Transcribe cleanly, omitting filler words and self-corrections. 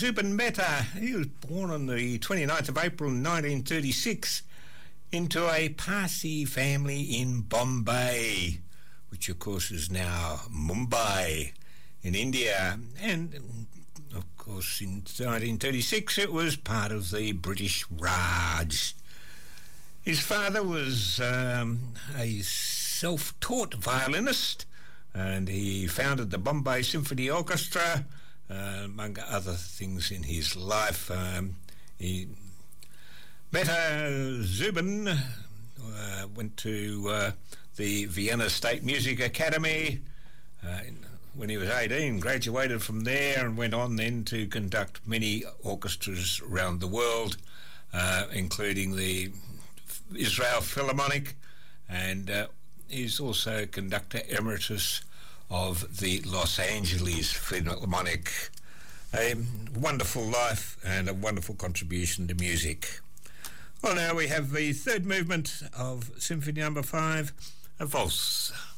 Zubin Mehta. He was born on the 29th of April 1936 into a Parsi family in Bombay, which of course is now Mumbai in India. And of course in 1936 it was part of the British Raj. His father was a self-taught violinist, and he founded the Bombay Symphony Orchestra, among other things in his life. Mehta Zubin went to the Vienna State Music Academy when he was 18, graduated from there and went on then to conduct many orchestras around the world, including the Israel Philharmonic, and he's also conductor emeritus of the Los Angeles Philharmonic. A wonderful life and a wonderful contribution to music. Well, now we have the third movement of Symphony Number 5, a valse.